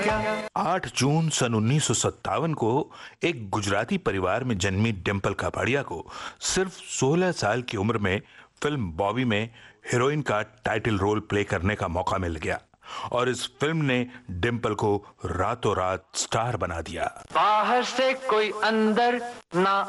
8 जून सन 1957 को एक गुजराती परिवार में जन्मी डिंपल कापड़िया को सिर्फ 16 साल की उम्र में फिल्म बॉबी में हीरोइन का टाइटल रोल प्ले करने का मौका मिल गया और इस फिल्म ने डिंपल को रातों रात स्टार बना दिया। बाहर से कोई अंदर ना